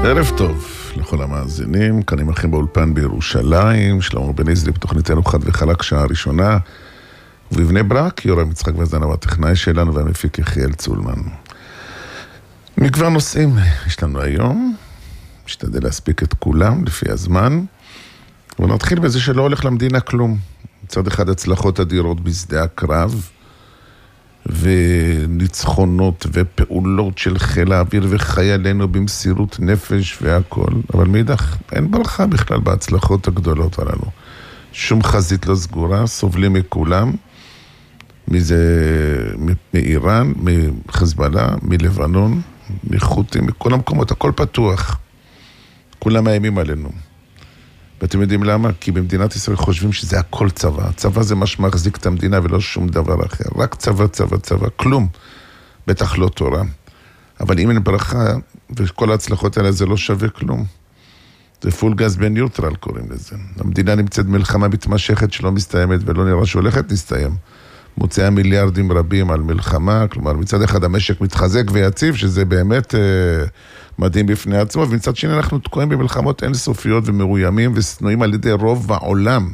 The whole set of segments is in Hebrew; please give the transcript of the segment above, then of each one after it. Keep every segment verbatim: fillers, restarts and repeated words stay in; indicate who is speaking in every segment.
Speaker 1: ערב טוב לכל המאזינים, כאן עמכם באולפן בירושלים, שלמה בן עזרי בתוכניתנו חד וחלק שעה הראשונה, ובבני ברק, יורם יצחק וזנב הטכנאי שלנו והמפיק יחיאל צולמן. מגוון נושאים יש לנו היום, משתדל להספיק את כולם לפי הזמן, ונתחיל בזה שלא הולך למדינה כלום. מצד אחד הצלחות אדירות בשדה הקרב, וניצחונות ופעולות של חיל האוויר וחיילינו במסירות נפש והכל, אבל מאידך אין ברכה בכלל בהצלחות הגדולות הללו. שום חזית לא סגורה, סובלים מכולם, מזה, מאיראן, מחזבאללה, מלבנון, מחות'ים, מכל המקומות, הכל פתוח. כולם מאיימים עלינו. ואתם יודעים למה? כי במדינת ישראל חושבים שזה הכל צבא. צבא זה מה שמחזיק את המדינה ולא שום דבר אחר. רק צבא, צבא, צבא, כלום. בטח לא תורה. אבל אם אין ברכה, וכל ההצלחות האלה זה לא שווה כלום. זה פול גז בניוטרל קוראים לזה. המדינה נמצאת מלחמה מתמשכת שלא מסתיימת ולא נראה שהולכת להסתיים. מוציאה מיליארדים רבים על מלחמה, כלומר מצד אחד המשק מתחזק ויציב, שזה באמת אה, מדהים בפני עצמו, ומצד שני אנחנו תקועים במלחמות אינסופיות ומרוימים וסנועים על ידי רוב העולם.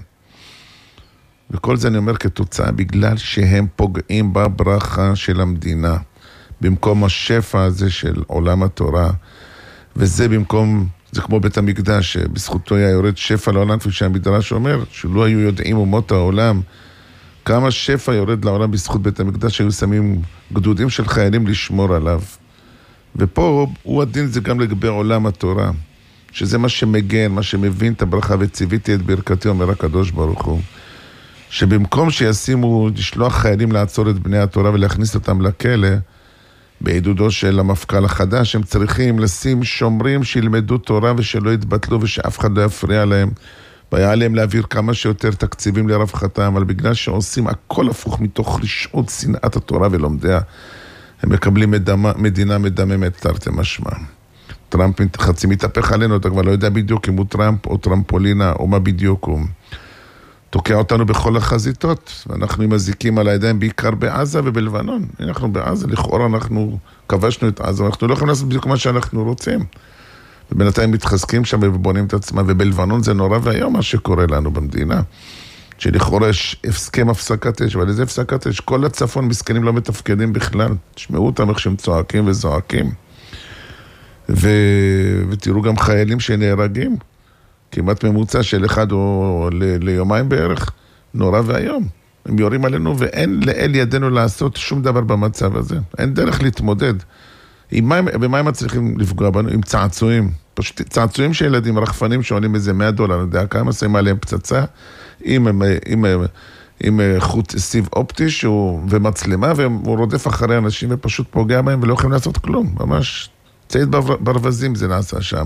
Speaker 1: וכל זה אני אומר כתוצאה בגלל שהם פוגעים בברכה של המדינה, במקום השפע הזה של עולם התורה, וזה במקום, זה כמו בית המקדש, שבזכותו היה יורד שפע לעולם, כפי שהמדרש אומר, שלא היו יודעים אומות העולם, כמה שפע יורד לעולם בזכות בית המקדש, שהיו שמים גדודים של חיילים לשמור עליו. ופה הוא הדין זה גם לגבי עולם התורה, שזה מה שמגן, מה שמבין את הברכה, וציוויתי את ברכתי, אומר הקדוש ברוך הוא, שבמקום שישימו, לשלוח חיילים לעצור את בני התורה ולהכניס אותם לכלא, בעידודו של המפכ"ל החדש, הם צריכים לשים שומרים שילמדו תורה ושלא יתבטלו ושאף אחד לא יפריע להם, והיה עליהם להעביר כמה שיותר תקציבים לרווחתם, אבל בגלל שעושים הכל הפוך מתוך רשעות שנאת התורה ולומדיה, הם מקבלים מדמה, מדינה מדממת תרתי משמע. טראמפ חצי מתהפך עלינו, אתה כבר לא יודע בדיוק אם הוא טראמפ או טרמפולינה או מה בדיוק הוא. תוקע אותנו בכל החזיתות, ואנחנו עם הזיקים על הידיים בעיקר בעזה ובלבנון. אנחנו בעזה, לכאורה אנחנו כבשנו את עזה, אנחנו לא יכולים לעשות בדיוק מה שאנחנו רוצים. ובינתיים מתחזקים שם ובונים את עצמם, ובלבנון זה נורא והיום מה שקורה לנו במדינה. שלכאורה יש הסכם הפסקת אש, אבל איזה הפסקת אש? כל הצפון מסכנים לא מתפקדים בכלל. תשמעו אותם איך שהם צועקים וזועקים. ו... ותראו גם חיילים שנהרגים, כמעט ממוצע של אחד או ל... ליומיים בערך, נורא והיום. הם יורים עלינו ואין לאל ידינו לעשות שום דבר במצב הזה. אין דרך להתמודד. במה הם מצליחים לפגוע בנו? עם צעצועים. פשוט צעצועים של ילדים, רחפנים שעולים איזה מאה דולר, אני יודע כמה, שמים עליהם פצצה, עם, עם, עם, עם חוט סיב אופטי שהוא, ומצלמה, והוא רודף אחרי אנשים ופשוט פוגע בהם ולא יכולים לעשות כלום. ממש צעid ברווזים זה נעשה שם.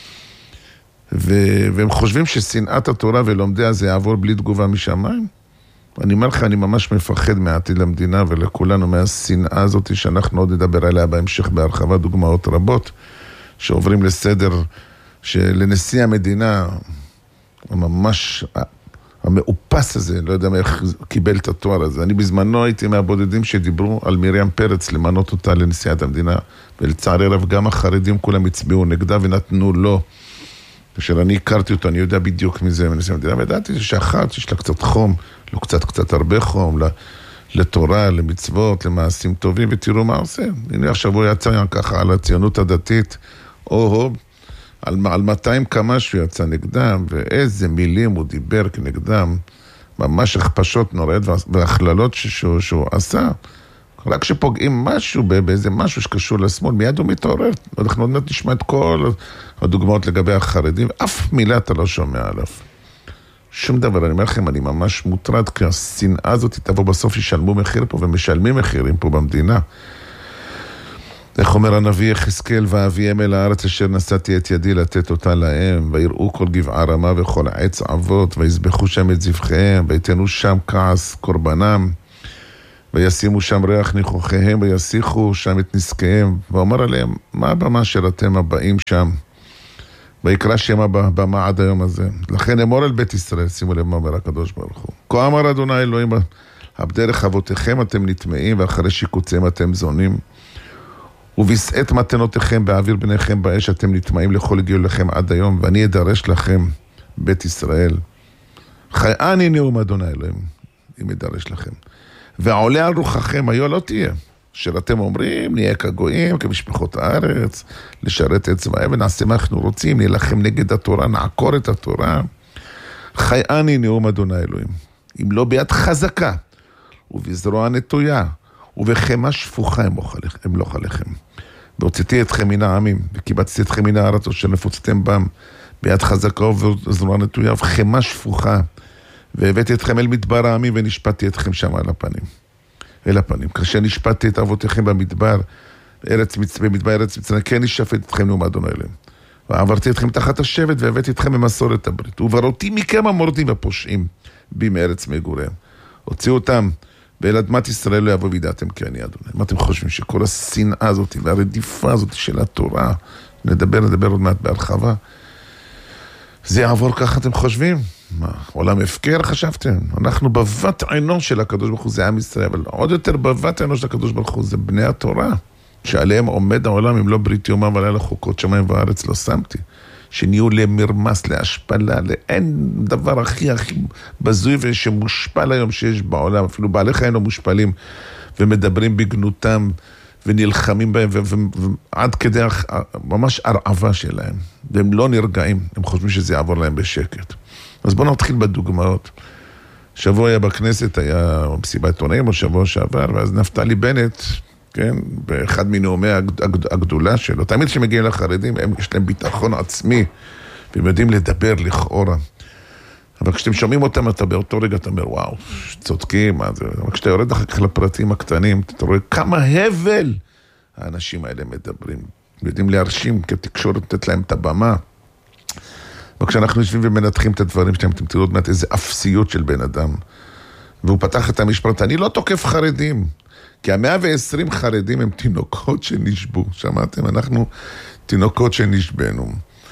Speaker 1: ו, והם חושבים ששנאת התורה ולומדיה זה יעבור בלי תגובה משמיים. אני אומר לך, אני ממש מפחד מהעתיד למדינה ולכולנו מהשנאה הזאת שאנחנו עוד נדבר עליה בהמשך בהרחבה, דוגמאות רבות שעוברים לסדר שלנשיא המדינה ממש המאופס הזה, לא יודע איך קיבל את התואר הזה. אני בזמנו הייתי מהבודדים שדיברו על מרים פרץ למנות אותה לנשיאת המדינה, ולצערי רב גם החרדים כולם הצביעו נגדה ונתנו לו. כאשר אני הכרתי אותו, אני יודע בדיוק מזה מנשיא המדינה, וידעתי שאחת יש לה קצת חום, לא קצת קצת הרבה חום, לתורה, למצוות, למעשים טובים, ותראו מה עושה. הנה עכשיו הוא יצא ככה על הציונות הדתית, או על, על מאתיים כמה שהוא יצא נגדם, ואיזה מילים הוא דיבר כנגדם, ממש הכפשות נוראיות והכללות שהוא, שהוא עשה. רק שפוגעים משהו, באיזה משהו שקשור לשמאל, מיד הוא מתעורר. אנחנו עוד מעט נשמע את כל הדוגמאות לגבי החרדים, אף מילה אתה לא שומע עליו. שום דבר, אני אומר לכם, אני ממש מוטרד, כי השנאה הזאת תבוא בסוף, ישלמו מחיר פה, ומשלמים מחירים פה במדינה. איך אומר הנביא יחזקאל, ואביהם אל הארץ אשר נשאתי את ידי לתת אותה להם, ויראו כל גבעה רמה וכל עץ אבות, ויזבחו שם את זבחיהם, ויתנו שם כעס קורבנם, וישימו שם ריח ניחוחיהם, ויסיחו שם את נזקיהם, ואומר עליהם, מה הבמה אשר אתם הבאים שם? ויקרא שם הבמה עד היום הזה. לכן אמור אל בית ישראל, שימו לב מה אומר הקדוש ברוך הוא. כה אמר אדוני אלוהים, בדרך אבותיכם אתם נטמעים, ואחרי שיקוציהם אתם זונים. ובישאת מתנותיכם באוויר בניכם באש, אתם נטמעים לכל הגיעו לכם עד היום, ואני אדרש לכם, בית ישראל. חייני נאום אדוני אלוהים, אם אדרש לכם. ועולה על רוחכם, היו לא תהיה. אשר אתם אומרים, נהיה כגויים, כמשפחות הארץ, לשרת את צבאי, ונעשה מה אנחנו רוצים, נלחם נגד התורה, נעקור את התורה. חייני נאום אדוני אלוהים. אם לא ביד חזקה, ובזרוע נטויה, ובחמה שפוכה אמלוך עליכם. והוצאתי אתכם מן העמים, וקיבצתי אתכם מן הארץ, אשר נפוצתם בם, ביד חזקה ובזרוע נטויה, ובחמה שפוכה. והבאתי אתכם אל מדבר העמים, ונשפטתי אתכם שם על הפנים. אל הפנים. כאשר נשפטתי את אבותיכם במדבר, ארץ מצפה, במדבר ארץ מצפה, כן נשפט אתכם נאום אדוני אלוהים. ועברתי אתכם תחת השבט, והבאתי אתכם במסורת הברית. ובראתי מכם המורדים הפושעים, בי מארץ מגוריהם. הוציאו אותם, ואל אדמת ישראל לא יבוא וידעתם כי אני אדוני. מה אתם חושבים שכל השנאה הזאת והרדיפה הזאת של התורה, נדבר, נדבר עוד מעט בהרחבה, זה יעבור ככה אתם חושבים? מה, עולם הפקר חשבתם? אנחנו בבת עינו של הקדוש ברוך הוא, זה עם ישראל, אבל עוד יותר בבת עינו של הקדוש ברוך הוא, זה בני התורה, שעליהם עומד העולם, אם לא ברית יומם ועלי לחוקות שמיים וארץ לא שמתי. שנהיו למרמס, להשפלה, לאין דבר הכי הכי בזוי ושמושפל היום שיש בעולם, אפילו בעלי חיים לא מושפלים, ומדברים בגנותם, ונלחמים בהם, ועד כדי ממש הרעבה שלהם, והם לא נרגעים, הם חושבים שזה יעבור להם בשקט. אז בואו נתחיל בדוגמאות. שבוע היה בכנסת, היה מסיבת עיתונאים, או שבוע שעבר, ואז נפתלי בנט, כן, באחד מנאומי הגדולה שלו, תמיד שמגיעים לחרדים, הם יש להם ביטחון עצמי, והם יודעים לדבר לכאורה. אבל כשאתם שומעים אותם, אתה באותו רגע, אתה אומר, וואו, צודקים, מה זה? אבל כשאתה יורד אחר כך לפרטים הקטנים, אתה רואה כמה הבל האנשים האלה מדברים. יודעים להרשים כתקשורת, לתת להם את הבמה. וכשאנחנו יושבים ומנתחים את הדברים שלהם, אתם תראו עוד מעט איזה אפסיות של בן אדם. והוא פתח את המשפט, אני לא תוקף חרדים. כי המאה ועשרים חרדים הם תינוקות שנשבו, שמעתם? אנחנו תינוקות שנשבנו.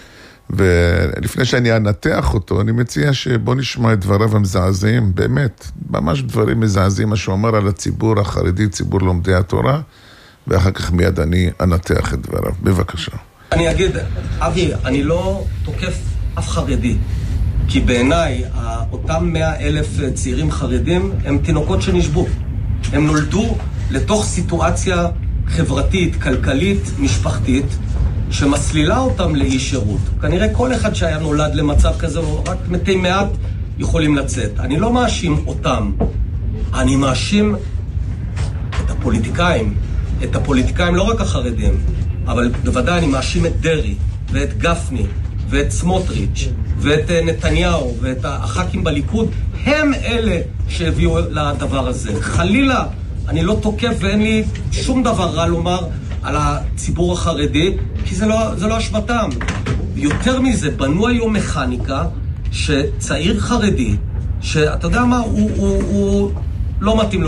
Speaker 1: ולפני שאני אנתח אותו, אני מציע שבוא נשמע את דבריו המזעזעים, באמת, ממש דברים מזעזעים, מה שהוא אמר על הציבור החרדי, ציבור לומדי התורה, ואחר כך מיד אני אנתח את דבריו. בבקשה.
Speaker 2: אני אגיד, אבי, אני לא תוקף אף חרדי, כי בעיניי, אותם מאה אלף צעירים חרדים הם תינוקות שנשבו. הם נולדו לתוך סיטואציה חברתית, כלכלית, משפחתית, שמסלילה אותם לאי שירות. כנראה כל אחד שהיה נולד למצב כזה, רק מתי מעט יכולים לצאת. אני לא מאשים אותם, אני מאשים את הפוליטיקאים. את הפוליטיקאים, לא רק החרדים, אבל בוודאי אני מאשים את דרי, ואת גפני, ואת סמוטריץ', ואת נתניהו, ואת הח"כים בליכוד. הם אלה שהביאו לדבר הזה. חלילה, אני לא תוקף ואין לי שום דבר רע לומר על הציבור החרדי, כי זה לא, זה לא אשמתם. יותר מזה, בנו היום מכניקה שצעיר חרדי, שאתה יודע מה, הוא, הוא, הוא לא מתאים לו.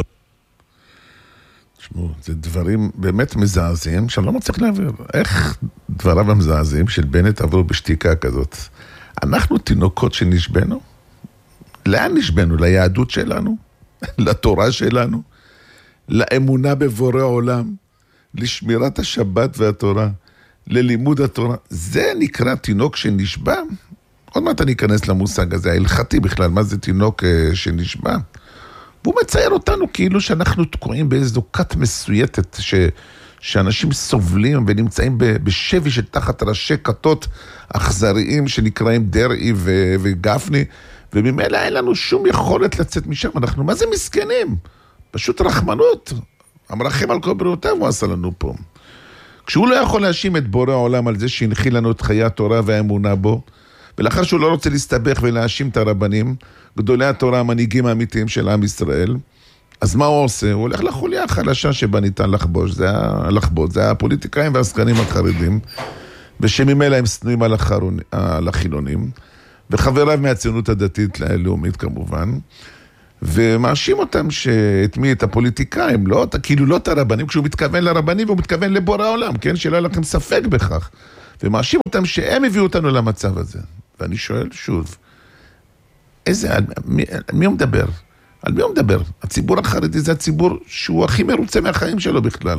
Speaker 1: תשמעו, זה דברים באמת מזעזעים, שאני לא מצליח להעביר. איך דבריו המזעזעים של בנט עברו בשתיקה כזאת? אנחנו תינוקות שנשבנו? לאן נשבנו? ליהדות שלנו? לתורה שלנו? לאמונה בבורא עולם? לשמירת השבת והתורה? ללימוד התורה? זה נקרא תינוק שנשבע? עוד מעט אני אכנס למושג הזה, ההלכתי בכלל, מה זה תינוק שנשבע? והוא מצייר אותנו כאילו שאנחנו תקועים באיזו כת מסויטת, ש... שאנשים סובלים ונמצאים בשבי של תחת ראשי כתות אכזריים שנקראים דרעי ו... וגפני, וממילא אין לנו שום יכולת לצאת משם. אנחנו, מה זה מסכנים? פשוט רחמנות. המרחם על כל בריאותיו הוא עשה לנו פה. כשהוא לא יכול להאשים את בורא העולם על זה שהנחיל לנו את חיי התורה והאמונה בו, ולאחר שהוא לא רוצה להסתבך ולהאשים את הרבנים, גדולי התורה, המנהיגים האמיתיים של עם ישראל, אז מה הוא עושה? הוא הולך לחוליה החלשה שבה ניתן לחבוש, זה הלחבוט, זה הפוליטיקאים והסגנים החרדים, ושממילא הם סנויים על, החרון, על החילונים, וחבריו מהציונות הדתית הלאומית כמובן, ומאשים אותם שאת מי? את הפוליטיקאים, לא, כאילו לא את הרבנים, כשהוא מתכוון לרבנים והוא מתכוון לבורא העולם, כן? שלא לכם ספק בכך. ומאשים אותם שהם הביאו אותנו למצב הזה. ואני שואל שוב, איזה, על מי, על מי הוא מדבר? על מי הוא מדבר? הציבור החרדי זה הציבור שהוא הכי מרוצה מהחיים שלו בכלל.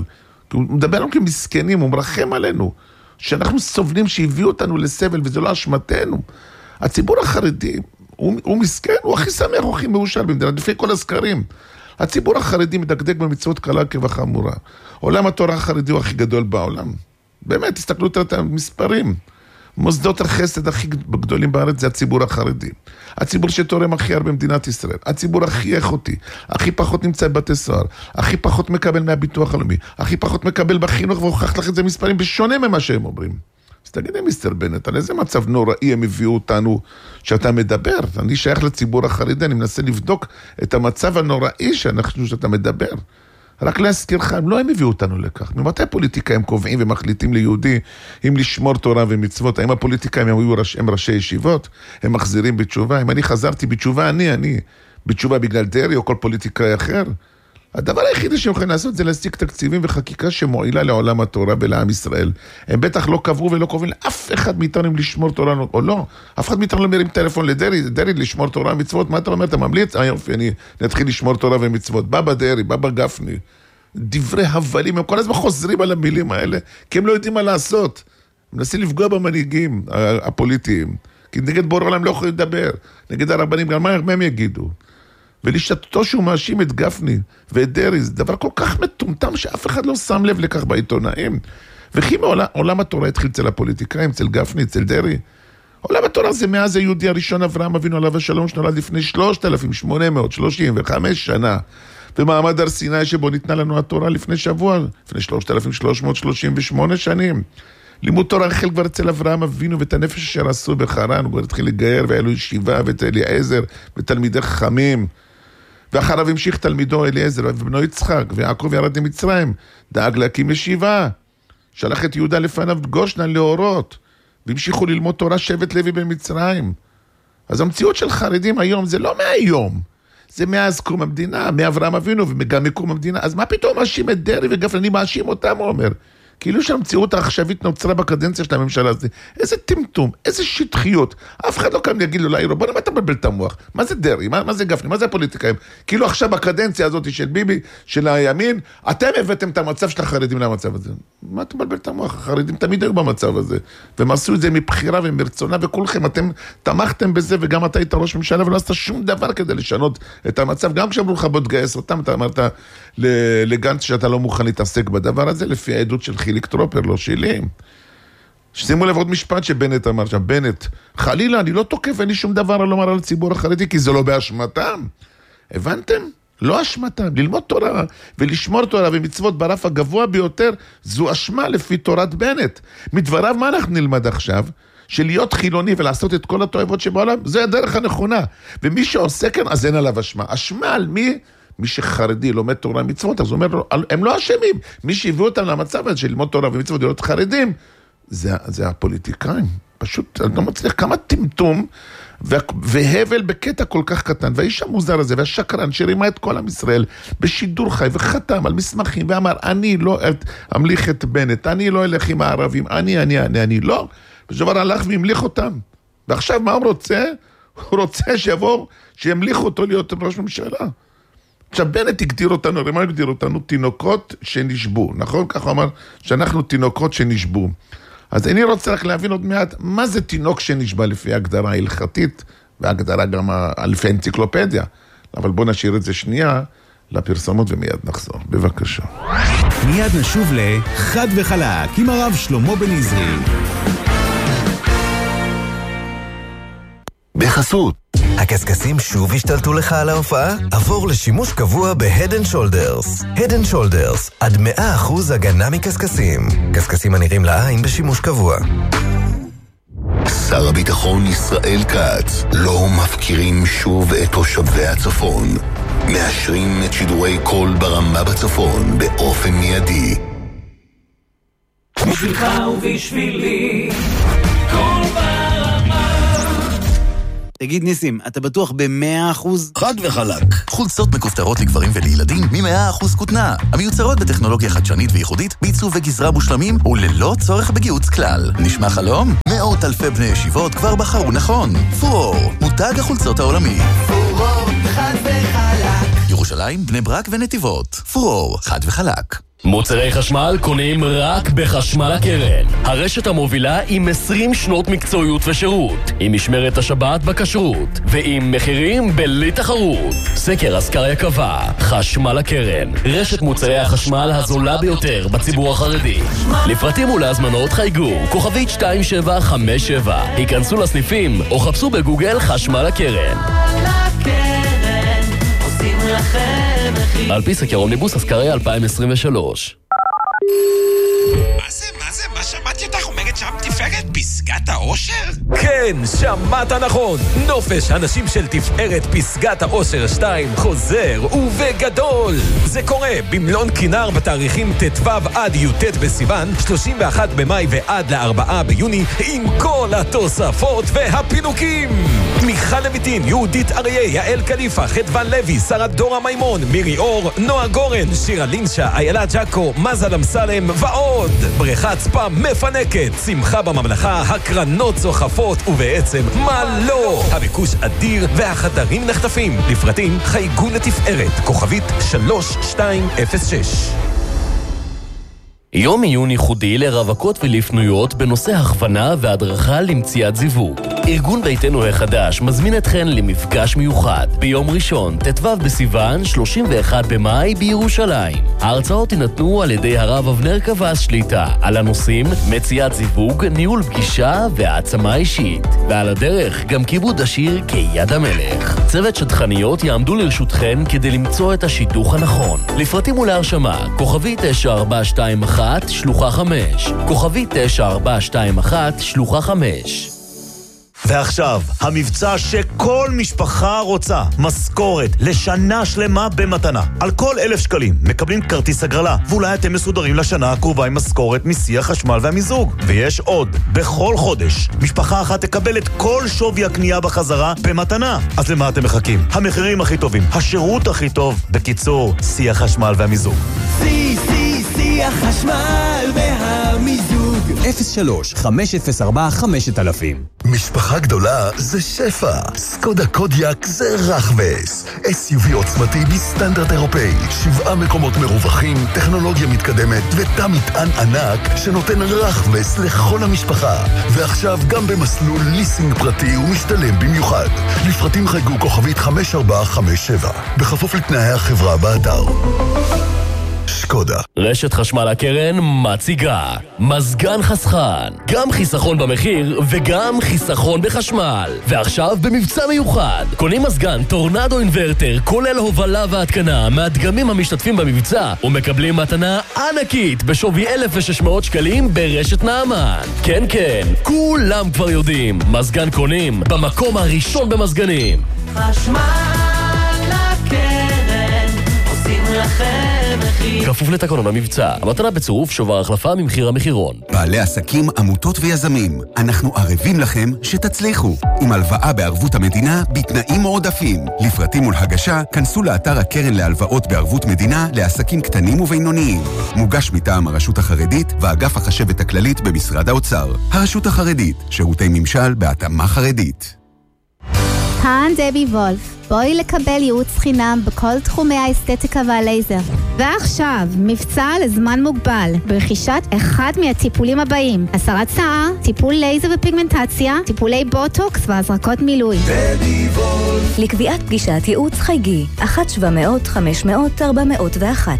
Speaker 1: הוא מדבר לנו כמסכנים, הוא מרחם עלינו, שאנחנו סובלים שהביאו אותנו לסבל, וזה לא אשמתנו. הציבור החרדי, הוא, הוא מסכן, הוא הכי שמח, הוא הכי מאושר במדינה, לפי כל הסקרים. הציבור החרדי מדקדק במצוות קלה כבחמורה. עולם התורה החרדי הוא הכי גדול בעולם. באמת, תסתכלו את המספרים. מוסדות החסד הכי גדולים בארץ זה הציבור החרדי. הציבור שתורם הכי הרבה במדינת ישראל. הציבור הכי איכותי. הכי פחות נמצא בבתי סוהר. הכי פחות מקבל מהביטוח הלאומי. הכי פחות מקבל בחינוך, והוכח לך את זה מספרים בשונה ממה שהם אומרים. אז תגידי, מיסטר בנט, על איזה מצב נוראי הם הביאו אותנו שאתה מדבר? אני שייך לציבור החרדי, אני מנסה לבדוק את המצב הנוראי שאנחנו, שאתה מדבר. רק להזכירך, הם לא הם הביאו אותנו לכך. ממתי פוליטיקאים קובעים ומחליטים ליהודי אם לשמור תורה ומצוות? האם הפוליטיקאים הם, ראש, הם ראשי ישיבות? הם מחזירים בתשובה? אם אני חזרתי בתשובה, אני, אני, בתשובה בגלל דרי או כל פוליטיקאי אחר? הדבר היחידי שהם יכולים לעשות זה להשיג תקציבים וחקיקה שמועילה לעולם התורה ולעם ישראל. הם בטח לא קבעו ולא קובעים לאף אחד מאיתנו אם לשמור תורה או לא. אף אחד מאיתנו לא מרים טלפון לדרי, דרי לשמור תורה ומצוות. מה אתה אומר? אתה ממליץ? אה יופי, אני נתחיל לשמור תורה ומצוות. בבא דרי, בבא גפני. דברי הבלים, הם כל הזמן חוזרים על המילים האלה, כי הם לא יודעים מה לעשות. הם מנסים לפגוע במנהיגים הפוליטיים. כי נגד בור עולם לא יכולים לדבר. נגד הרבנים, גם מה הם יגידו? ולשתתו שהוא מאשים את גפני ואת דרי, זה דבר כל כך מטומטם שאף אחד לא שם לב לכך בעיתונאים. וכי מעולם, עולם התורה התחיל אצל הפוליטיקאים, אצל גפני, אצל דרי. עולם התורה זה מאז היהודי הראשון אברהם אבינו עליו השלום, שנולד לפני שלושת אלפים שמונה מאות שלושים וחמש שנה, במעמד הר סיני שבו ניתנה לנו התורה לפני שבוע, לפני שלושת אלפים שלוש מאות שלושים ושמונה שנים. לימוד תורה החל כבר אצל אברהם אבינו, ואת הנפש אשר עשו בחרן, הוא כבר התחיל לגייר, והיה לו ישיבה ואת אליעזר ותלמידי חכמים. ואחריו המשיך תלמידו אליעזר ובנו יצחק, ויעקב ירד למצרים, דאג להקים ישיבה, שלח את יהודה לפניו גושנן להורות, והמשיכו ללמוד תורה שבט לוי במצרים. אז המציאות של חרדים היום זה לא מהיום, זה מאז קום המדינה, מאברהם אבינו וגם מקום המדינה. אז מה פתאום מאשים את דרי וגפני? אני מאשים אותם, הוא אומר. כאילו שהמציאות העכשווית נוצרה בקדנציה של הממשלה הזאת. איזה טמטום, איזה שטחיות. אף אחד לא כאן יגיד לו, לא, בוא נמה אתה מבלבל את המוח. מה זה דרי? מה, מה זה גפני? מה זה הפוליטיקאים? כאילו עכשיו בקדנציה הזאת של ביבי, של הימין, אתם הבאתם את המצב של החרדים למצב הזה. מה אתה מבלבל את המוח? החרדים תמיד היו במצב הזה. והם עשו את זה מבחירה ומרצונה, וכולכם אתם תמכתם בזה, וגם אתה היית ראש ממשלה, ולא עשת שום דבר כדי לשנות את המצב. גם כשאמרו לך בוא תגייס אותם, אתה אמרת לגנץ שאתה לא מוכן להתעסק בדבר הזה, לפי העדות של חיליק טרופר, לא שלי. שימו לב עוד משפט שבנט אמר שם, בנט, חלילה, אני לא תוקף, אין לי שום דבר על לומר על הציבור החרדי, כי זה לא באשמתם. הבנתם? לא אשמתם. ללמוד תורה ולשמור תורה ומצוות ברף הגבוה ביותר, זו אשמה לפי תורת בנט. מדבריו, מה אנחנו נלמד עכשיו? שלהיות חילוני ולעשות את כל התועבות שבעולם, זה הדרך הנכונה. ומי שעושה כן, אז אין עליו אשמה. אשמה על מי? מי שחרדי לומד תורה ומצוות, אז הוא אומר, הם לא אשמים. מי שהביאו אותם למצב הזה של ללמוד תורה ומצוות להיות חרדים, זה, זה הפוליטיקאים. פשוט, אני לא מצליח כמה טמטום והבל בקטע כל כך קטן. והאיש המוזר הזה והשקרן שרימה את כל עם ישראל בשידור חי וחתם על מסמכים ואמר, אני לא אמליך את בנט, אני לא אלך עם הערבים, אני, אני, אני, אני לא. ושבר הלך והמליך אותם. ועכשיו מה הוא רוצה? הוא רוצה שיבוא, שימליך אותו להיות ראש ממשלה. עכשיו, בנט הגדיר אותנו, הרי מה הגדיר אותנו? תינוקות שנשבו, נכון? כך הוא אמר, שאנחנו תינוקות שנשבו. אז אני רוצה רק להבין עוד מעט, מה זה תינוק שנשבע לפי ההגדרה ההלכתית, וההגדרה גם לפי האנציקלופדיה. אבל בוא נשאיר את זה שנייה לפרסומות ומיד נחזור. בבקשה.
Speaker 3: מיד נשוב לחד וחלק, עם הרב שלמה בן עזרי.
Speaker 4: בחסות. הקסקסים שוב השתלטו לך על ההופעה? עבור לשימוש קבוע ב-Head and Shoulders. Head and Shoulders, עד מאה אחוז הגנה מקסקסים. קסקסים הנראים לעין בשימוש קבוע. שר הביטחון ישראל כץ, לא מפקירים שוב את תושבי הצפון. מאשרים את שידורי קול ברמה בצפון באופן מיידי.
Speaker 5: בשבילך ובשבילי, קול ברמה.
Speaker 6: תגיד ניסים, אתה בטוח ב-מאה אחוז?
Speaker 7: חד וחלק. חולצות מכופתרות לגברים ולילדים מ-מאה אחוז כותנה. המיוצרות בטכנולוגיה חדשנית וייחודית, בעיצוב וגזרה מושלמים וללא צורך בגיוץ כלל. נשמע חלום? מאות אלפי בני ישיבות כבר בחרו נכון. פורור, מותג החולצות העולמי.
Speaker 5: פורור, חד וחלק.
Speaker 7: ירושלים, בני ברק ונתיבות. פורור, חד וחלק.
Speaker 8: מוצרי חשמל קונים רק בחשמל הקרן. הרשת המובילה עם עשרים שנות מקצועיות ושירות, עם משמרת השבת בכשרות, ועם מחירים בלי תחרות. סקר אסקריה קבע, חשמל הקרן, רשת מוצרי החשמל הזולה ביותר בציבור החרדי. לפרטים ולהזמנות חייגו, כוכבית שתיים שבע חמש שבע. היכנסו לסניפים או חפשו בגוגל חשמל הקרן. על פי סקר אומניבוס אסקריה אלפיים עשרים ושלוש.
Speaker 9: מה זה? מה זה? מה שמעתי אותך אומרת שם תפארת פסגת האושר?
Speaker 10: כן, שמעת נכון. נופש הנשים של תפארת פסגת האושר שתיים חוזר ובגדול. זה קורה במלון כינר בתאריכים ט"ו עד י"ט בסיוון, שלושים ואחד במאי ועד לארבעה ביוני, עם כל התוספות והפינוקים. מיכל לויטין, יהודית אריה, יעל קליפה, חדוון לוי, שרת דורה מימון, מירי אור, נועה גורן, שירה לינשה, איילה ג'אקו, מזל אמסלם ועוד. בריכת ספא מפנקת, שמחה בממלכה, הקרנות צוחפות, ובעצם מה לא? הביקוש אדיר והחדרים נחטפים. לפרטים חייגו לתפארת, כוכבית שלוש שתיים אפס שש.
Speaker 8: יום עיון ייחודי לרווקות ולפנויות בנושא הכוונה והדרכה למציאת זיווג. ארגון ביתנו החדש מזמין אתכן למפגש מיוחד ביום ראשון, ט"ו בסיוון, שלושים ואחד במאי בירושלים. ההרצאות יינתנו על ידי הרב אבנר קבס שליטה על הנושאים מציאת זיווג, ניהול פגישה והעצמה אישית. ועל הדרך גם כיבוד השיר כיד המלך. צוות שטחניות יעמדו לרשותכן כדי למצוא את השידוך הנכון. לפרטים ולהרשמה, כוכבי תשע ארבע שתיים אחת שלוחה חמש, כוכבי תשע ארבע שתיים אחת שלוחה חמש.
Speaker 11: ועכשיו, המבצע שכל משפחה רוצה, משכורת לשנה שלמה במתנה. על כל אלף שקלים מקבלים כרטיס הגרלה, ואולי אתם מסודרים לשנה הקרובה עם משכורת מסי החשמל והמיזוג. ויש עוד, בכל חודש, משפחה אחת תקבל את כל שווי הקנייה בחזרה במתנה. אז למה אתם מחכים? המחירים הכי טובים, השירות הכי טוב, בקיצור, סי החשמל והמיזוג.
Speaker 12: סי, סי, סי החשמל והמיזוג.
Speaker 3: אפס שלוש חמש אפס ארבע חמש אלפים.
Speaker 13: משפחה גדולה זה שפע. סקודה קודיאק זה רחבס. אס יו וי עוצמתי בסטנדרט אירופאי. שבעה מקומות מרווחים, טכנולוגיה מתקדמת ותא מטען ענק שנותן רחבס לכל המשפחה. ועכשיו גם במסלול ליסינג פרטי ומשתלם במיוחד. לפרטים חייגו כוכבית חמש ארבע חמש שבע. בכפוף לתנאי החברה באתר. שקודה.
Speaker 8: רשת חשמל הקרן מציגה מזגן חסכן, גם חיסכון במחיר וגם חיסכון בחשמל. ועכשיו במבצע מיוחד, קונים מזגן טורנדו אינברטר כולל הובלה והתקנה מהדגמים המשתתפים במבצע ומקבלים מתנה ענקית בשווי אלף ושש מאות שקלים ברשת נעמן. כן כן, כולם כבר יודעים, מזגן קונים במקום הראשון במזגנים.
Speaker 5: חשמל הקרן עושים לכם
Speaker 8: כפוף לתקנון המבצע. המתנה בצירוף שובר החלפה ממחיר המחירון.
Speaker 14: בעלי עסקים, עמותות ויזמים, אנחנו ערבים לכם שתצליחו. עם הלוואה בערבות המדינה בתנאים מועדפים. לפרטים ולהגשה, כנסו לאתר הקרן להלוואות בערבות מדינה לעסקים קטנים ובינוניים. מוגש מטעם הרשות החרדית ואגף החשבת הכללית במשרד האוצר. הרשות החרדית, שירותי ממשל בהתאמה חרדית.
Speaker 15: כאן דבי וולף. בואי לקבל ייעוץ חינם בכל תחומי האסתטיקה והלייזר. ועכשיו, מבצע לזמן מוגבל, ברכישת אחד מהטיפולים הבאים: הסרת שיער, טיפול לייזר ופיגמנטציה, טיפולי בוטוקס והזרקות מילוי. דבי וולף.
Speaker 16: לקביעת פגישת ייעוץ חייגי, אחת שבע מאות חמש מאות ארבע מאות ואחת.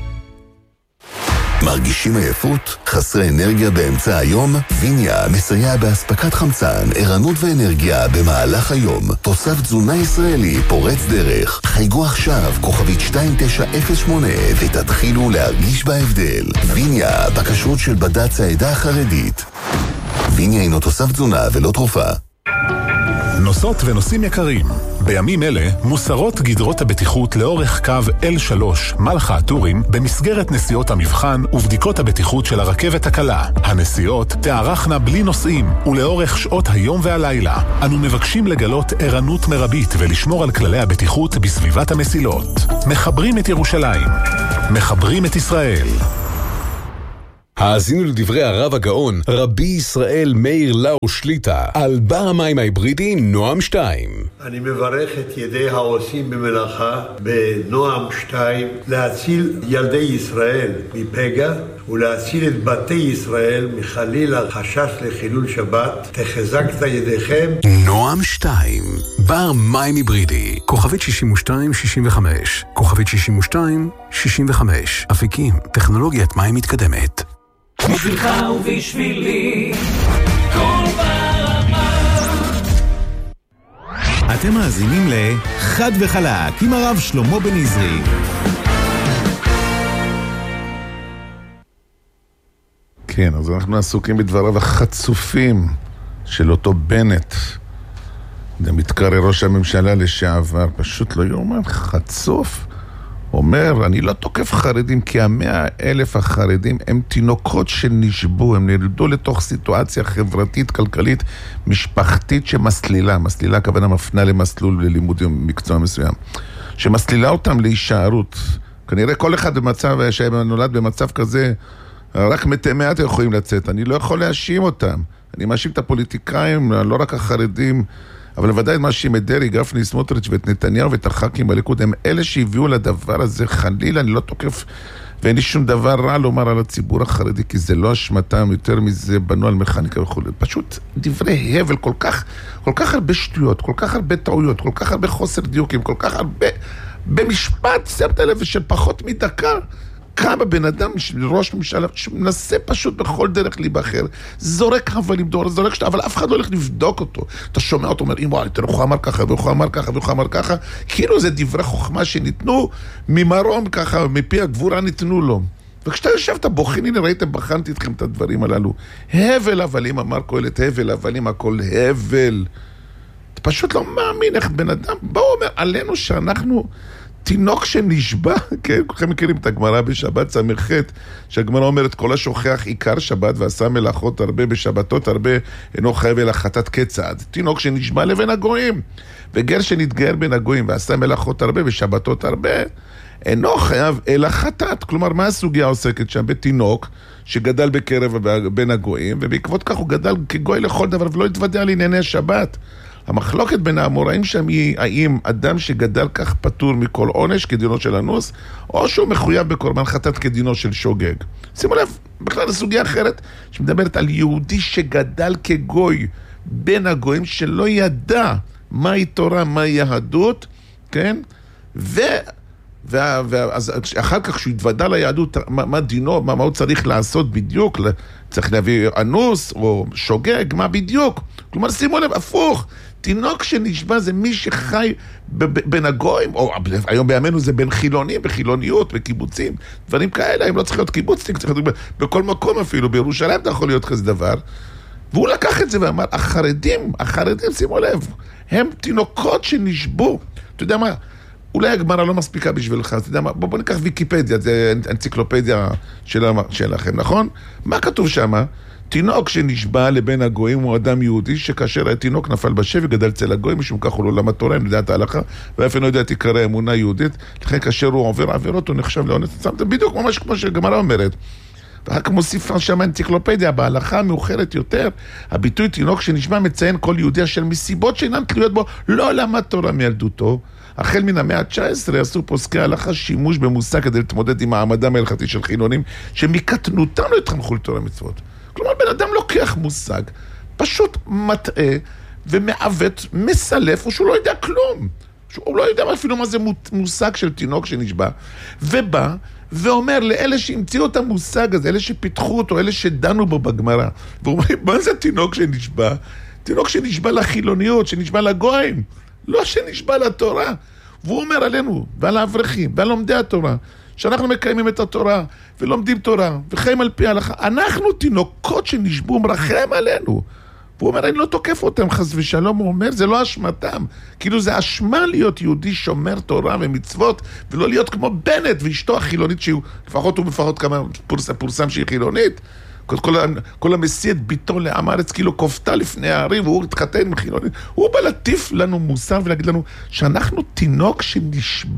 Speaker 13: מרגישים עייפות? חסרי אנרגיה באמצע היום? ויניה מסייע בהספקת חמצן, ערנות ואנרגיה במהלך היום. תוסף תזונה ישראלי פורץ דרך. חייגו עכשיו כוכבית שתיים תשע אפס שמונה ותתחילו להרגיש בהבדל. ויניה, בכשרות של בד"ץ העדה החרדית. ויניה אינו תוסף תזונה ולא תרופה.
Speaker 17: נוסעות ונוסעים יקרים, בימים אלה מוסרות גדרות הבטיחות לאורך קו אל שלוש מלחה הטורים במסגרת נסיעות המבחן ובדיקות הבטיחות של הרכבת הקלה. הנסיעות תארכנה בלי נוסעים ולאורך שעות היום והלילה. אנו מבקשים לגלות ערנות מרבית ולשמור על כללי הבטיחות בסביבת המסילות. מחברים את ירושלים, מחברים את ישראל.
Speaker 18: האזינו לדברי הרב הגאון, רבי ישראל מאיר לאו שליטה, על בר המים ההיברידי נועם שתיים.
Speaker 19: אני מברך את ידי העושים במלאכה בנועם שתיים להציל ילדי ישראל מפגע ולהציל את בתי ישראל מחלילה חשש לחילול שבת. תחזקת ידיכם.
Speaker 18: נועם שתיים, בר מים היברידי, כוכבית שישים ושתיים שישים וחמש, כוכבית שישים ושתיים שישים וחמש, אפיקים, טכנולוגיית מים מתקדמת.
Speaker 5: בשבילך ובשבילי כל ברמה.
Speaker 3: אתם מאזינים לחד וחלק עם הרב שלמה בן עזרי.
Speaker 1: כן, אז אנחנו עסוקים בדבריו החצופים של אותו בנט. זה מתקרא ראש הממשלה לשעבר, פשוט לא יאומן, חצוף. אומר, אני לא תוקף חרדים, כי המאה אלף החרדים הם תינוקות שנשבו, הם נלדו לתוך סיטואציה חברתית, כלכלית, משפחתית שמסלילה, מסלילה הכוונה מפנה למסלול ללימוד מקצוע מסוים, שמסלילה אותם להישארות. כנראה כל אחד במצב, שנולד במצב כזה, רק מתי מעט יכולים לצאת, אני לא יכול להאשים אותם. אני מאשים את הפוליטיקאים, לא רק החרדים, אבל ודאי מאשים את דרי, גפני, סמוטריץ' ואת נתניהו ואת הח"כים בליכוד, הם אלה שהביאו לדבר הזה. חלילה, אני לא תוקף, ואין לי שום דבר רע לומר על הציבור החרדי, כי זה לא אשמתם, יותר מזה בנו על מכניקה וכו'. פשוט דברי הבל, כל כך, כל כך הרבה שטויות, כל כך הרבה טעויות, כל כך הרבה חוסר דיוקים, כל כך הרבה, במשפט, שמת לב, של פחות מדקה, כמה בן אדם, ראש ממשלה, שמנסה פשוט בכל דרך להיבחר, זורק הבלים דור, זורק שטה, אבל אף אחד לא הולך לבדוק אותו. אתה שומע אותו, אומר, אם וואי, תראו, הוא אמר ככה, והוא אמר ככה, והוא אמר ככה, כאילו זה דברי חוכמה שניתנו ממרום ככה, מפי הגבורה ניתנו לו. וכשאתה יושבת בוחן, הנה ראיתם, בחנתי אתכם את הדברים הללו. הבל הבלים, אמר קהלת, הבל הבלים, הכל הבל. אתה פשוט לא מאמין איך בן אדם, בוא אומר עלינו שאנחנו תינוק שנשבע, כן, כולכם מכירים את הגמרא בשבת סמ"ח, שהגמרא אומרת, כל השוכח עיקר שבת ועשה מלאכות הרבה בשבתות הרבה, אינו חייב אלא חטאת כצד. תינוק שנשבע לבין הגויים, וגר שנתגר בין הגויים ועשה מלאכות הרבה בשבתות הרבה, אינו חייב אלא חטאת. כלומר, מה הסוגיה עוסקת שם? בתינוק שגדל בקרב בין הגויים, ובעקבות כך הוא גדל כגוי לכל דבר ולא התוודע לענייני השבת. המחלוקת בין האמוראים שם היא האם אדם שגדל כך פטור מכל עונש כדינו של אנוס, או שהוא מחויב בקורבן חטאת כדינו של שוגג. שימו לב, בכלל הסוגיה אחרת שמדברת על יהודי שגדל כגוי בין הגויים, שלא ידע מהי תורה, מהי יהדות, כן? ו... וה, וה, אז אחר כך שהוא התוודע ליהדות, מה, מה דינו, מה, מה הוא צריך לעשות בדיוק, צריך להביא אנוס או שוגג, מה בדיוק? כלומר, שימו לב, הפוך, תינוק שנשבע זה מי שחי ב- ב- בין הגויים, או היום בימינו זה בין חילונים, בחילוניות, בקיבוצים, דברים כאלה, הם לא צריכים להיות קיבוצים, צריך להיות בכל מקום אפילו, בירושלים אתה יכול להיות כזה דבר, והוא לקח את זה ואמר, החרדים, החרדים, שימו לב, הם תינוקות שנשבו, אתה יודע מה? אולי הגמרא לא מספיקה בשבילך, אז אתה יודע מה, בוא, בוא ניקח ויקיפדיה, זה אנציקלופדיה של, שלכם, נכון? מה כתוב שם? תינוק שנשבע לבין הגויים הוא אדם יהודי, שכאשר התינוק נפל בשבי, גדל צל הגויים, משום כך הוא לא למד תורה, אני יודע את ההלכה, ואף אינו יודע את עיקרי האמונה היהודית, לכן כאשר הוא עובר עבירות, הוא נחשב לאונס, בדיוק ממש כמו שהגמרא אומרת. רק מוסיף שם אנציקלופדיה, בהלכה המאוחרת יותר, הביטוי תינוק שנשבע מציין כל יהודי אשר מסיבות שאינן תלויות בו, לא למד תורה מילדותו. החל מן המאה ה-תשע עשרה עשו פוסקי ההלכה שימוש במושג כדי להתמודד עם מעמדם ההלכתי של חילונים, שמקטנותם לא התחנכו לתורה מצוות. כלומר, בן אדם לוקח מושג, פשוט מטעה ומעוות, מסלף, או שהוא לא יודע כלום. הוא לא יודע אפילו מה זה מושג של תינוק שנשבע, ובא ואומר לאלה שהמציאו את המושג הזה, אלה שפיתחו אותו, אלה שדנו בו בגמרא, ואומרים, מה זה תינוק שנשבע? תינוק שנשבע לחילוניות, שנשבע לגויים, לא שנשבע לתורה. והוא אומר עלינו, ועל האברכים, ועל לומדי התורה, שאנחנו מקיימים את התורה, ולומדים תורה, וחיים על פי ההלכה. אנחנו תינוקות שנשבו, מרחם עלינו. והוא אומר, אני לא תוקף אותם, חס ושלום, הוא אומר, זה לא אשמתם. כאילו זה אשמה להיות יהודי שומר תורה ומצוות, ולא להיות כמו בנט ואשתו החילונית, שהוא, לפחות הוא מפחות כמה פורס, פורסם שהיא חילונית. כל, כל, כל המסיא את ביתו לעם הארץ, כאילו כופתה לפני הערים, והוא התחתן עם חילונית. הוא בא לטיף לנו מוסר ולהגיד לנו, שאנחנו תינוק שנשבע,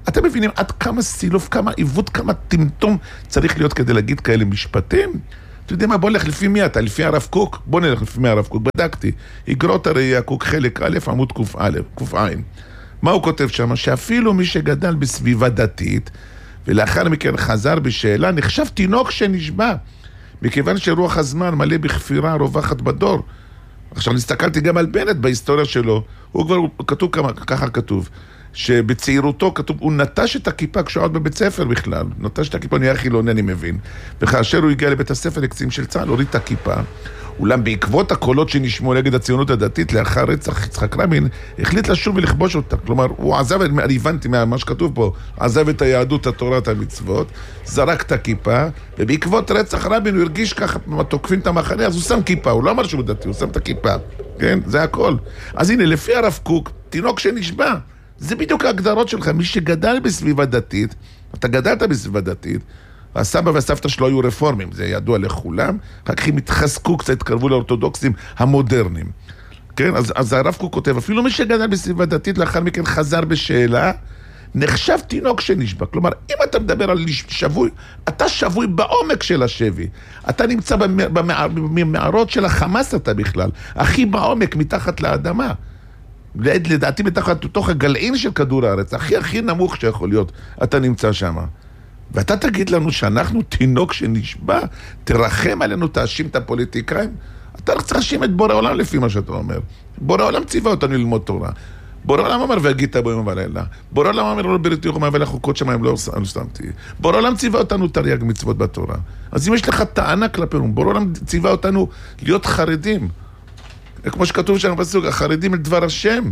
Speaker 1: אתם מבינים עד כמה סילוף, כמה עיוות, כמה טמטום צריך להיות כדי להגיד כאלה משפטים? אתה יודע מה, בוא נלך לפי מי אתה, לפי הרב קוק? בוא נלך לפי מי הרב קוק, בדקתי. אגרות הראייה קוק חלק א', עמוד קוף א', קוף עין. מה הוא כותב שם? שאפילו מי שגדל בסביבה דתית, ולאחר מכן חזר בשאלה, נחשב תינוק שנשבע, מכיוון שרוח הזמן מלא בכפירה רווחת בדור. עכשיו הסתכלתי גם על בנט בהיסטוריה שלו, הוא כבר, כתוב כמה, ככה כתוב, שבצעירותו כתוב, הוא נטש את הכיפה כשהוא עוד בבית ספר בכלל, נטש את הכיפה, נהיה חילוני, אני מבין. וכאשר הוא הגיע לבית הספר לקצין של צה"ל, הוריד את הכיפה, אולם בעקבות הקולות שנשמעו נגד הציונות הדתית לאחר רצח יצחק רבין, החליט לשוב ולכבוש אותה. כלומר, הוא עזב, אני הבנתי מה שכתוב פה, עזב את היהדות, התורה, את המצוות, זרק את הכיפה, ובעקבות רצח רבין הוא הרגיש ככה, תוקפים את המחנה, אז הוא שם כיפה, הוא לא אמר שהוא דתי, הוא שם את הכיפה. כן? זה הכל. אז הנה, לפי הרב קוק, תינוק שנשבע. זה בדיוק ההגדרות שלך. מי שגדל בסביבה דתית, אתה גדלת בסביבה דתית, הסבא והסבתא שלו היו רפורמים, זה ידוע לכולם, רק הם התחזקו קצת, התקרבו לאורתודוקסים המודרניים. כן? אז, אז הרב קוק כותב, אפילו מי שגדל בסביבה דתית, לאחר מכן חזר בשאלה, נחשב תינוק שנשבע. כלומר, אם אתה מדבר על שבוי, אתה שבוי בעומק של השבי. אתה נמצא במערות של החמאס אתה בכלל, הכי בעומק מתחת לאדמה. לדעתי מתחת לתוך הגלעין של כדור הארץ, הכי הכי נמוך שיכול להיות, אתה נמצא שם. ואתה תגיד לנו שאנחנו תינוק שנשבע, תרחם עלינו, תאשים את הפוליטיקאים. אתה צריך להאשים את בורא עולם לפי מה שאתה אומר. בורא עולם ציווה אותנו ללמוד תורה. בורא עולם אמר והגית ביום ובלילה. בורא עולם אמר לא בריתי יוחמה ולחוקות שמיים לא שמתי. בורא עולם ציווה אותנו תרי"ג מצוות בתורה. אז אם יש לך טענה כלפינו, בורא עולם ציווה אותנו להיות חרדים. כמו שכתוב שם בסוג, החרדים אל דבר השם.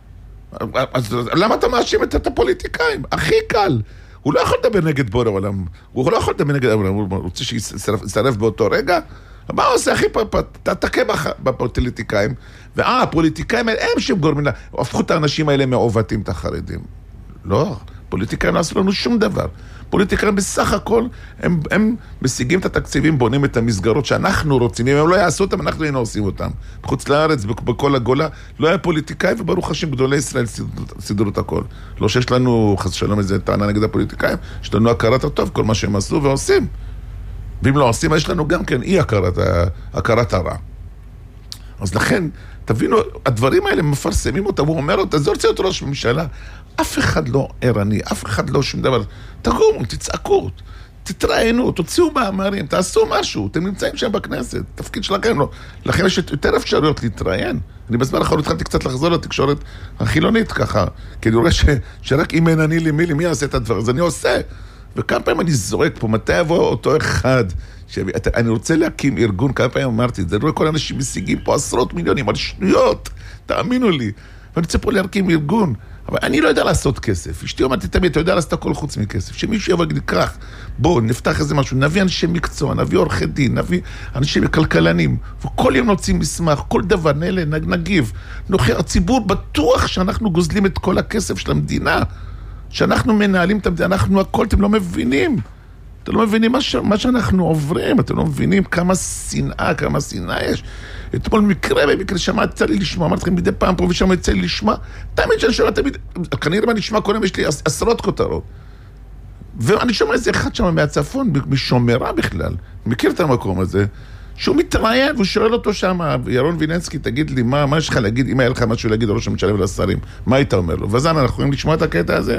Speaker 1: אז למה אתה מאשים את הפוליטיקאים? הכי קל. הוא לא יכול לדבר נגד בורא עולם. הוא לא יכול לדבר נגד בורא עולם. הוא רוצה שישרף באותו רגע? מה הוא עושה, אחי? תתקה בפוליטיקאים. ואה, הפוליטיקאים האלה, הם שהם גורמים, הפכו את האנשים האלה מעובדים, את החרדים. לא, פוליטיקאים לא עשו לנו שום דבר. פוליטיקאים בסך הכל, הם, הם משיגים את התקציבים, בונים את המסגרות שאנחנו רוצים. אם הם לא יעשו אותם, אנחנו היינו עושים אותם. בחוץ לארץ, בכל הגולה, לא היה פוליטיקאים, וברוך השם, גדולי ישראל סידרו את הכל. לא שיש לנו, חס שלום, איזה טענה נגד הפוליטיקאים, יש לנו הכרת הטוב, כל מה שהם עשו ועושים. ואם לא עושים, יש לנו גם כן אי הכרת, הכרת הרע. אז לכן, תבינו, הדברים האלה מפרסמים אותם, הוא אומר אותה, זה רוצה להיות ראש ממשלה. אף אחד לא ערני, אף אחד לא שום דבר. תגומו, תצעקו, תתראיינו, תוציאו מאמרים, תעשו משהו, אתם נמצאים שם בכנסת, תפקיד שלכם לא. לכן יש יותר אפשרויות להתראיין. אני בזמן האחרון התחלתי קצת לחזור לתקשורת החילונית ככה, כי אני רואה ש, שרק אם אין אני לי מי לי, מי יעשה את הדבר, אז אני עושה. וכמה פעמים אני זורק פה, מתי יבוא אותו אחד, שאני רוצה להקים ארגון, כמה פעמים אמרתי את זה, אני רואה כל אנשים משיגים פה עשרות מיליונים על שטויות, תאמינו לי, ואני רוצה פה להקים ארגון, אבל אני לא יודע לעשות כסף, אשתי אומרת תמיד, אתה יודע לעשות הכל חוץ מכסף, שמישהו יבוא ויגיד, כך, בואו נפתח איזה משהו, נביא אנשי מקצוע, נביא עורכי דין, נביא אנשים כלכלנים, וכל יום נוצאים מסמך, כל דבר נעלה, נגיב, נוכח, הציבור בטוח שאנחנו גוזלים את כל הכסף של המדינה, שאנחנו מנהלים את המדינה, אנחנו הכל, אתם לא מבינים. אתם לא מבינים מה, ש... מה שאנחנו עוברים, אתם לא מבינים כמה שנאה, כמה שנאה יש. אתמול מקרה במקרה שמע, יצא לי לשמוע, אמרתי לכם מדי פעם פה ושם יצא לי לשמוע, תמיד שאני שומע, תמיד, כנראה מה נשמע קודם, יש לי עשרות כותרות. ואני שומע איזה אחד שם מהצפון, משומרה בכלל, מכיר את המקום הזה, שהוא מתראיין, והוא שואל אותו שם, ירון וילנסקי, תגיד לי, מה, מה יש לך להגיד, אם היה לך משהו להגיד על ראש הממשלה ולשרים, מה היית אומר לו? וזן, אנחנו יכולים לשמוע את הקטע הזה?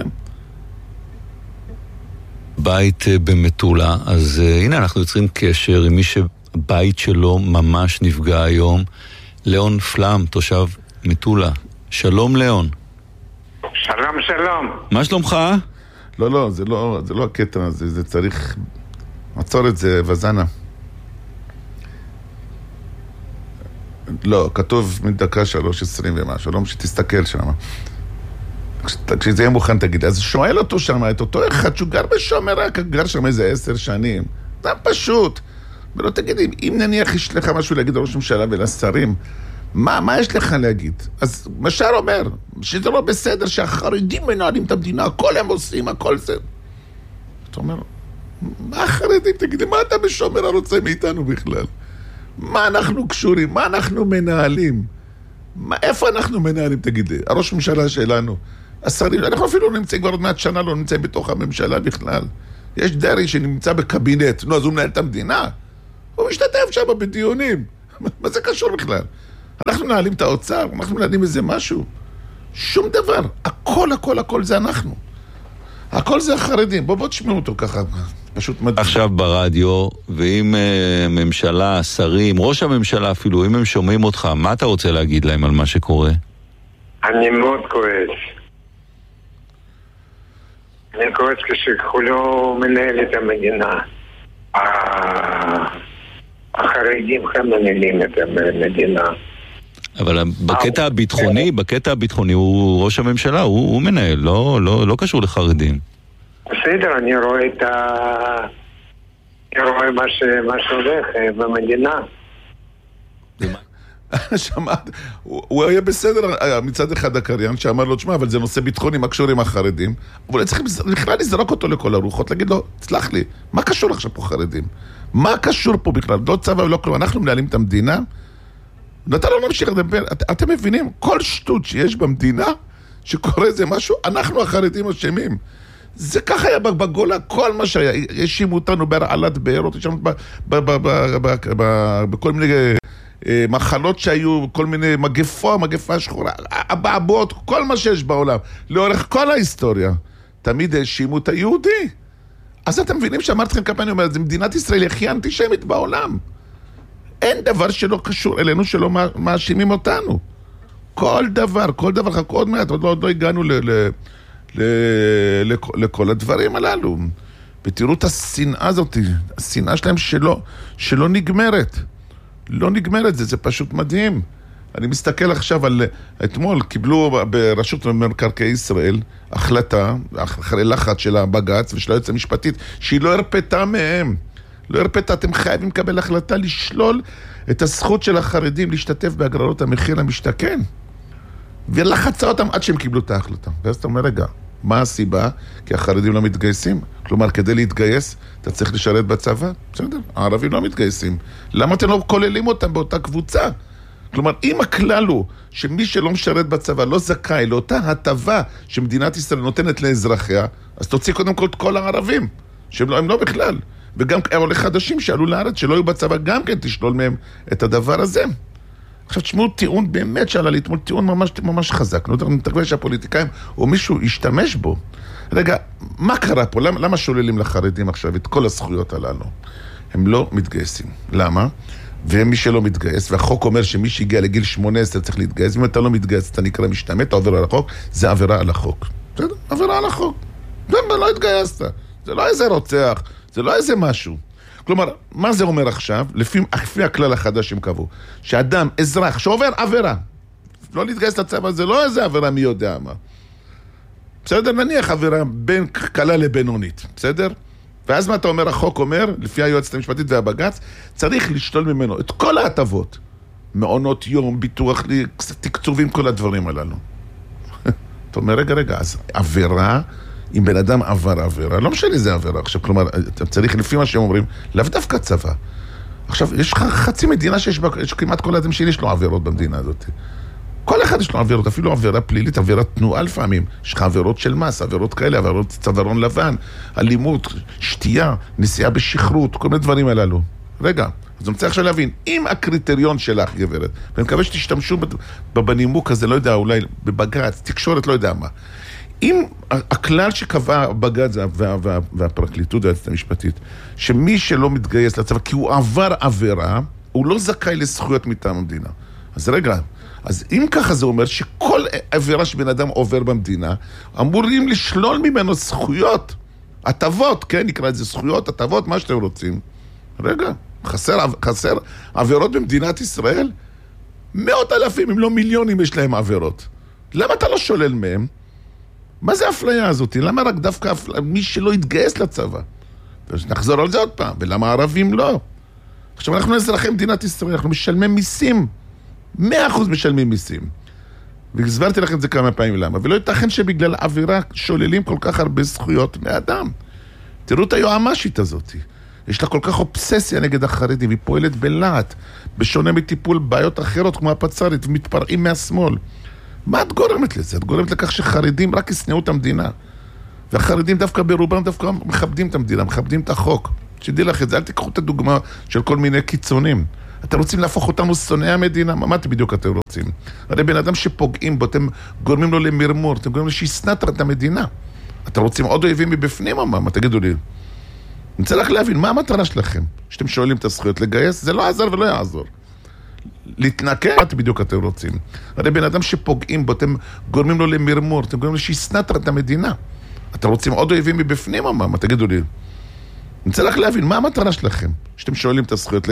Speaker 20: בית במטולה, אז uh, הנה אנחנו יוצרים קשר עם מי שבית שלו ממש נפגע היום, ליאון פלם, תושב מטולה. שלום ליאון.
Speaker 21: שלום שלום.
Speaker 20: מה שלומך?
Speaker 1: לא, לא, זה לא, זה לא הקטע הזה, זה צריך... עצור את זה, וזנה. לא, כתוב מדקה שלוש עשרים ומה, שלום שתסתכל שם. כשזה יהיה מוכן תגיד, אז שואל אותו שם, את אותו אחד שהוא גר בשומרה, גר שם איזה עשר שנים, זה פשוט. ולא תגיד, אם נניח יש לך משהו להגיד לראש הממשלה ולשרים, מה, מה יש לך להגיד? אז משאר אומר, שזה לא בסדר שהחרדים מנהלים את המדינה, הכל הם עושים, הכל זה. אתה אומר, מה החרדים? תגיד, מה אתה בשומרה רוצה מאיתנו בכלל? מה אנחנו קשורים? מה אנחנו מנהלים? מה, איפה אנחנו מנהלים? תגיד לי, הראש ממשלה שלנו, השרים, אנחנו אפילו נמצאים כבר עוד מעט שנה, לא נמצאים בתוך הממשלה בכלל. יש דרי שנמצא בקבינט, נו, אז הוא מנהל את המדינה. הוא משתתף שם בדיונים. מה זה קשור בכלל? אנחנו מנהלים את האוצר, אנחנו מנהלים איזה משהו. שום דבר. הכל, הכל, הכל זה אנחנו. הכל זה החרדים. בוא, בוא תשמעו אותו ככה. פשוט מדהים.
Speaker 20: עכשיו ברדיו, ואם uh, ממשלה, שרים, ראש הממשלה אפילו, אם הם שומעים אותך, מה אתה רוצה להגיד להם על מה שקורה?
Speaker 21: אני מאוד כועס. אני כועס כשהוא לא מנהל את המדינה. החרדים הם מנהלים את המדינה.
Speaker 20: אבל בקטע הביטחוני, בקטע הביטחוני הוא ראש הממשלה, הוא, הוא מנהל, לא, לא, לא קשור לחרדים.
Speaker 21: בסדר, אני רואה את ה... אני רואה מה, ש... מה שהולך במדינה.
Speaker 1: שמעת, הוא, הוא היה בסדר מצד אחד הקריין שאמר לו, תשמע, אבל זה נושא ביטחוני, מה קשור עם החרדים? אבל צריך בכלל לזרוק אותו לכל הרוחות, להגיד לו, תסלח לי, מה קשור עכשיו פה חרדים? מה קשור פה בכלל? לא צבא ולא כלום, אנחנו מנהלים את המדינה, ואתה לא נמשיך לדבר, את, אתם מבינים, כל שטות שיש במדינה, שקורה זה משהו, אנחנו החרדים אשמים. זה ככה היה בגולה, כל מה שהיה, האשימו אותנו בהרעלת בארות, האשימו בכל מיני מחלות שהיו, כל מיני מגפה, מגפה שחורה, הבעבות, כל מה שיש בעולם, לאורך כל ההיסטוריה, תמיד האשימו את היהודי. אז אתם מבינים שאמרתי לכם כמה אני אומרת, זה מדינת ישראל הכי אנטישמית בעולם. אין דבר שלא קשור אלינו שלא מאשימים אותנו. כל דבר, כל דבר, עוד מעט, עוד לא, עוד לא הגענו ל... ל לכל הדברים הללו. ותראו את השנאה הזאת, השנאה שלהם שלא, שלא נגמרת. לא נגמרת, זה, זה פשוט מדהים. אני מסתכל עכשיו על, אתמול קיבלו ברשות מקרקעי ישראל החלטה, אחרי לחץ של הבג"ץ ושל היועצת המשפטית, שהיא לא הרפתה מהם. לא הרפתה, אתם חייבים לקבל החלטה לשלול את הזכות של החרדים להשתתף בהגרלות המחיר למשתכן. ולחצה אותם עד שהם קיבלו את ההחלטה. ואז אתה אומר, רגע, מה הסיבה? כי החרדים לא מתגייסים. כלומר, כדי להתגייס, אתה צריך לשרת בצבא. בסדר, הערבים לא מתגייסים. למה אתם לא כוללים אותם באותה קבוצה? כלומר, אם הכלל הוא שמי שלא משרת בצבא לא זכאי לאותה הטבה שמדינת ישראל נותנת לאזרחיה, אז תוציא קודם כל את כל הערבים, שהם לא, הם לא בכלל. וגם עולי חדשים שעלו לארץ, שלא היו בצבא, גם כן תשלול מהם את הדבר הזה. עכשיו תשמעו טיעון באמת שעלה לי, אתמול טיעון ממש, ממש חזק. אני מתכוון שהפוליטיקאים או מישהו ישתמש בו. רגע, מה קרה פה? למה, למה שוללים לחרדים עכשיו את כל הזכויות הללו? הם לא מתגייסים. למה? ומי שלא מתגייס, והחוק אומר שמי שהגיע לגיל שמונה עשרה צריך להתגייס, אם אתה לא מתגייס, אתה נקרא משתמט, אתה עובר על החוק, זה עבירה על החוק. בסדר? עבירה על החוק. זה לא התגייסת. זה לא איזה רוצח, זה לא איזה משהו. כלומר, מה זה אומר עכשיו? לפי, לפי הכלל החדש שהם קבעו, שאדם, אזרח, שעובר עבירה, לא להתגייס לצבא, זה לא איזה עבירה מי יודע מה. בסדר? נניח עבירה בין קלה לבינונית, בסדר? ואז מה אתה אומר? החוק אומר, לפי היועצת המשפטית והבג"ץ, צריך לשלול ממנו את כל ההטבות, מעונות יום, ביטוח, תקצובים, כל הדברים הללו. אתה אומר, רגע, רגע, אז עבירה, אם בן אדם עבר עבירה, לא משנה איזה עבירה. עכשיו, כלומר, אתה צריך לפי מה שהם אומרים, לאו דווקא צבא. עכשיו, יש חצי מדינה שיש בה, יש כמעט כל אדם שלי, יש לו עבירות במדינה הזאת. כל אחד יש לו עבירות, אפילו עבירה פלילית, עבירת תנועה לפעמים. יש לך עבירות של מס, עבירות כאלה, עבירות צווארון לבן, אלימות, שתייה, נסיעה בשכרות, כל מיני דברים הללו. רגע, אז אני רוצה עכשיו להבין, אם הקריטריון שלך, גברת, ואני מקווה שתשתמשו בנימוק הזה, לא יודע, אולי בבג"ץ, תקשורת, לא יודע מה. אם הכלל שקבע בג"ץ וה, וה, והפרקליטות והיועצת המשפטית, שמי שלא מתגייס לצבא, כי הוא עבר עבירה, הוא לא זכאי לזכויות מטעם המדינה. אז רגע, אז אם ככה זה אומר שכל עבירה שבן אדם עובר במדינה, אמורים לשלול ממנו זכויות, הטבות, כן, נקרא את זה זכויות, הטבות, מה שאתם רוצים. רגע, חסר, חסר עבירות במדינת ישראל? מאות אלפים, אם לא מיליונים, יש להם עבירות. למה אתה לא שולל מהם? מה זה האפליה הזאת? למה רק דווקא אפליה? מי שלא יתגייס לצבא? נחזור על זה עוד פעם. ולמה הערבים לא? עכשיו, אנחנו אזרחי מדינת ישראל, אנחנו משלמים מיסים. מאה אחוז משלמים מיסים. והסברתי לכם את זה כמה פעמים למה. ולא ייתכן שבגלל עבירה שוללים כל כך הרבה זכויות מאדם. תראו את היועמ"שית הזאת. יש לה כל כך אובססיה נגד החרדים, היא פועלת בלהט, בשונה מטיפול בעיות אחרות כמו הפצ"רית, ומתפרעים מהשמאל. מה את גורמת לזה? את גורמת לכך שחרדים רק ישנאו את המדינה. והחרדים דווקא ברובם דווקא מכבדים את המדינה, מכבדים את החוק. שתדעי לך את זה, אל תיקחו את הדוגמה של כל מיני קיצונים. אתם רוצים להפוך אותנו שונאי המדינה? מה בדיוק אתם רוצים? הרי בן אדם שפוגעים בו, אתם גורמים לו למרמור, אתם גורמים לו שיסנת את המדינה. אתם רוצים עוד אויבים מבפנים או מה? מה תגידו לי? אני רוצה לך להבין, מה המטרה שלכם? שאתם שואלים את הזכויות לגייס? זה לא יעזור ולא יעזור. להתנקה, מה בדיוק אתם רוצים? הרי בן אדם שפוגעים בו, אתם גורמים לו למרמור, אתם גורמים לו שיסנת את המדינה. אתם רוצים עוד אויבים מבפנים או מה? מה תגידו לי? אני רוצה לך להבין, מה המטרה שלכם? שאתם שואלים את הזכויות